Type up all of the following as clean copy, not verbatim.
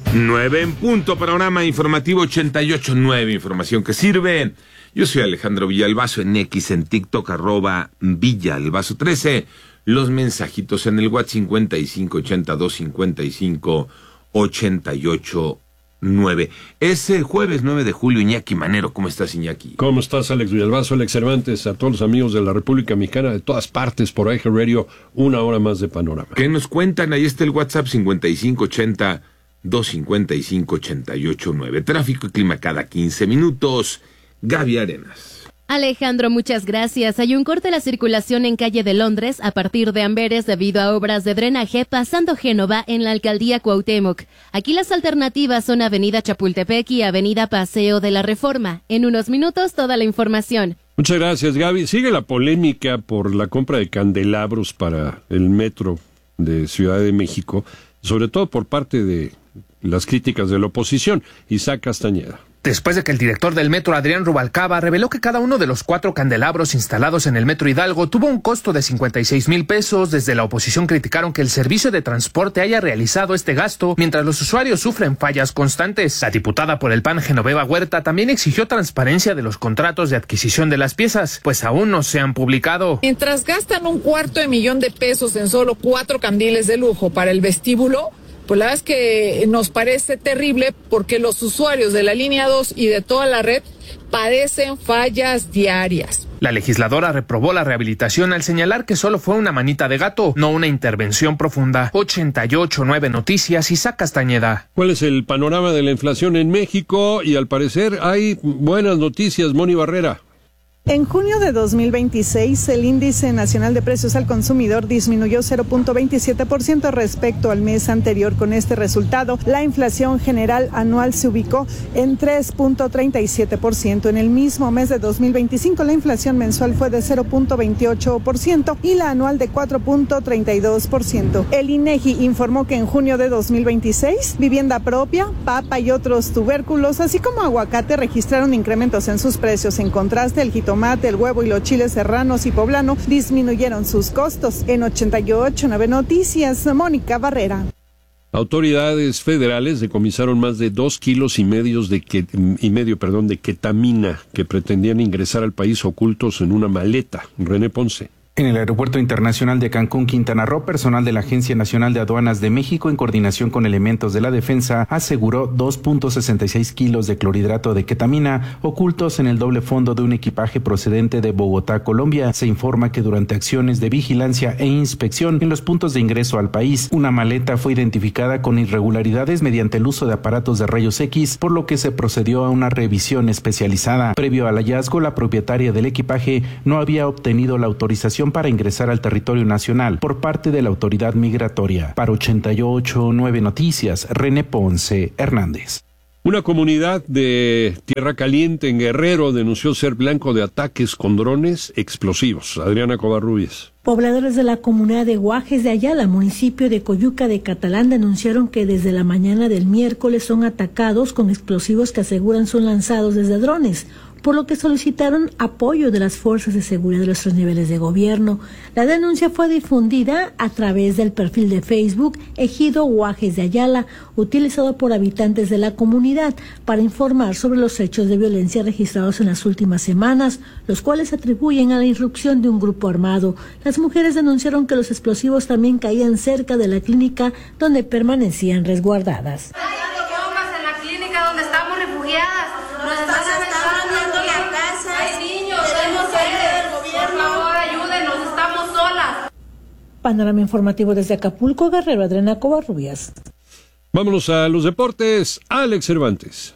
9 en punto, panorama informativo 88.9, información que sirve. Yo soy Alejandro Villalbazo en X, en TikTok, @Villalbazo13. Los mensajitos en el WhatsApp 558255889. Es el jueves 9 de julio, Iñaki Manero. ¿Cómo estás, Iñaki? ¿Cómo estás, Alex Villalbazo, Alex Cervantes, a todos los amigos de la República Mexicana, de todas partes, por AG Radio, una hora más de panorama? ¿Qué nos cuentan? Ahí está el WhatsApp 5580-255-889. Tráfico y clima cada 15 minutos. Gaby Arenas. Alejandro, muchas gracias. Hay un corte de la circulación en calle de Londres a partir de Amberes debido a obras de drenaje pasando Génova en la alcaldía Cuauhtémoc. Aquí las alternativas son avenida Chapultepec y avenida Paseo de la Reforma. En unos minutos toda la información. Muchas gracias, Gaby. Sigue la polémica por la compra de candelabros para el metro de Ciudad de México, sobre todo por parte de las críticas de la oposición. Isaac Castañeda. Después de que el director del metro, Adrián Rubalcaba, reveló que cada uno de los 4 candelabros instalados en el metro Hidalgo tuvo un costo de 56,000 pesos, desde la oposición criticaron que el servicio de transporte haya realizado este gasto mientras los usuarios sufren fallas constantes. La diputada por el PAN, Genoveva Huerta, también exigió transparencia de los contratos de adquisición de las piezas, pues aún no se han publicado. Mientras gastan $250,000 en solo 4 candiles de lujo para el vestíbulo, pues la verdad es que nos parece terrible porque los usuarios de la línea 2 y de toda la red padecen fallas diarias. La legisladora reprobó la rehabilitación al señalar que solo fue una manita de gato, no una intervención profunda. 88.9 Noticias, Isaac Castañeda. ¿Cuál es el panorama de la inflación en México? Y al parecer hay buenas noticias, Moni Barrera. En junio de 2026, el índice nacional de precios al consumidor disminuyó 0.27% respecto al mes anterior. Con este resultado, la inflación general anual se ubicó en 3.37%. En el mismo mes de 2025, la inflación mensual fue de 0.28% y la anual de 4.32%. El INEGI informó que en junio de 2026, vivienda propia, papa y otros tubérculos, así como aguacate, registraron incrementos en sus precios. En contraste, el jitomate, el huevo y los chiles serranos y poblano disminuyeron sus costos. En 88.9 Noticias, Mónica Barrera. Autoridades federales decomisaron más de 2,5 kilos de ketamina que pretendían ingresar al país ocultos en una maleta. René Ponce. En el Aeropuerto Internacional de Cancún, Quintana Roo, personal de la Agencia Nacional de Aduanas de México, en coordinación con elementos de la defensa, aseguró 2.66 kilos de clorhidrato de ketamina ocultos en el doble fondo de un equipaje procedente de Bogotá, Colombia. Se informa que durante acciones de vigilancia e inspección en los puntos de ingreso al país, una maleta fue identificada con irregularidades mediante el uso de aparatos de rayos X, por lo que se procedió a una revisión especializada. Previo al hallazgo, la propietaria del equipaje no había obtenido la autorización para ingresar al territorio nacional por parte de la autoridad migratoria. Para 88.9 Noticias, René Ponce Hernández. Una comunidad de Tierra Caliente en Guerrero denunció ser blanco de ataques con drones explosivos. Adriana Covarrubias. Pobladores de la comunidad de Guajes de Ayala, municipio de Coyuca de Catalán, denunciaron que desde la mañana del miércoles son atacados con explosivos que aseguran son lanzados desde drones, por lo que solicitaron apoyo de las fuerzas de seguridad de los 3 niveles de gobierno. La denuncia fue difundida a través del perfil de Facebook Ejido Guajes de Ayala, utilizado por habitantes de la comunidad para informar sobre los hechos de violencia registrados en las últimas semanas, los cuales atribuyen a la irrupción de un grupo armado. Las mujeres denunciaron que los explosivos también caían cerca de la clínica donde permanecían resguardadas. En la clínica donde estamos refugiadas, nos están aventando la casa, hay niños, hay mujeres, por favor ayúdenos, estamos solas. Panorama informativo desde Acapulco, Guerrero, Adriana Covarrubias. Vámonos a los deportes, Alex Cervantes.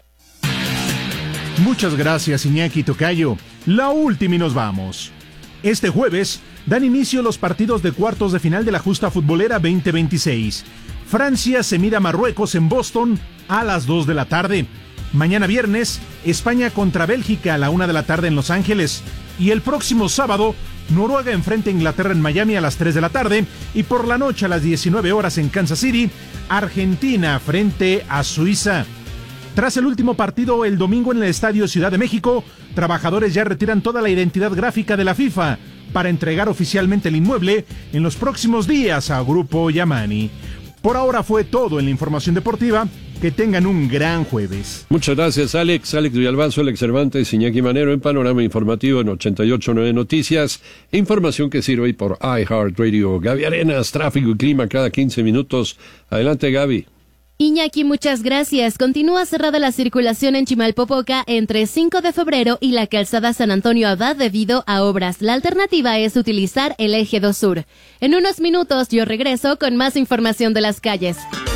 Muchas gracias, Iñaki Tocayo. La última y nos vamos. Este jueves dan inicio los partidos de cuartos de final de la Justa Futbolera 2026. Francia se mira a Marruecos en Boston a las 2 de la tarde. Mañana viernes, España contra Bélgica a la 1 de la tarde en Los Ángeles. Y el próximo sábado, Noruega enfrenta a Inglaterra en Miami a las 3 de la tarde. Y por la noche a las 19 horas en Kansas City, Argentina frente a Suiza. Tras el último partido el domingo en el Estadio Ciudad de México, trabajadores ya retiran toda la identidad gráfica de la FIFA para entregar oficialmente el inmueble en los próximos días a Grupo Yamani. Por ahora fue todo en la información deportiva. Que tengan un gran jueves. Muchas gracias, Alex Villalbazo, Alex Cervantes, Iñaki Manero en Panorama Informativo en 88.9 Noticias. Información que sirve hoy por iHeartRadio. Gaby Arenas, tráfico y clima cada 15 minutos. Adelante, Gaby. Iñaki, muchas gracias. Continúa cerrada la circulación en Chimalpopoca entre 5 de febrero y la calzada San Antonio Abad debido a obras. La alternativa es utilizar el eje 2 Sur. En unos minutos yo regreso con más información de las calles.